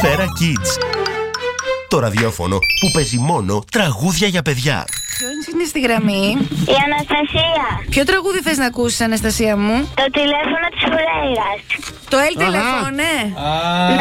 Σφαίρα Kids. Το ραδιόφωνο που παίζει μόνο τραγούδια για παιδιά. Ποιος είναι στη γραμμή? Η Αναστασία. Ποιο τραγούδι θες να ακούσεις, Αναστασία μου? Το τηλέφωνο της Φουρέιρας. Το El Telephone, ναι.